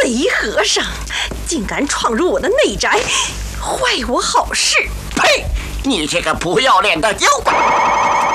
贼和尚竟敢闯入我的内宅，坏我好事！ 呸！你这个不要脸的妖怪！